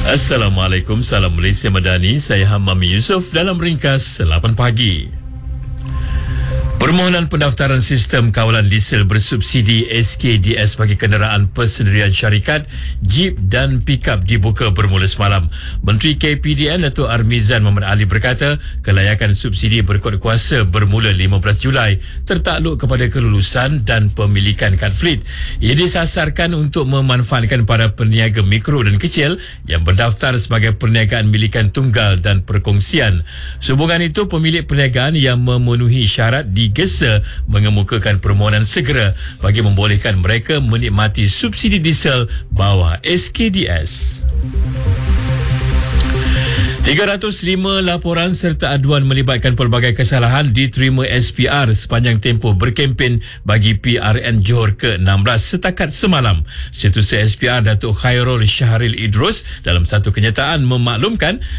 Assalamualaikum, salam Malaysia Madani. Saya Hamam Yusof dalam ringkas 8 pagi. Permohonan pendaftaran sistem kawalan diesel bersubsidi SKDS bagi kenderaan persendirian syarikat, jeep dan pikap dibuka bermula semalam. Menteri KPDN Datuk Armizan Muhammad Ali berkata, kelayakan subsidi berkod kuasa bermula 15 Julai tertakluk kepada kelulusan dan pemilikan kad fleet. Ia disasarkan untuk memanfaatkan para peniaga mikro dan kecil yang berdaftar sebagai perniagaan milikan tunggal dan perkongsian. Sehubungan itu, pemilik perniagaan yang memenuhi syarat digesa mengemukakan permohonan segera bagi membolehkan mereka menikmati subsidi diesel bawah SKDS. 305 laporan serta aduan melibatkan pelbagai kesalahan diterima SPR sepanjang tempoh berkempen bagi PRN Johor ke-16 setakat semalam. Setiausaha SPR Datuk Khairul Syahril Idrus dalam satu kenyataan memaklumkan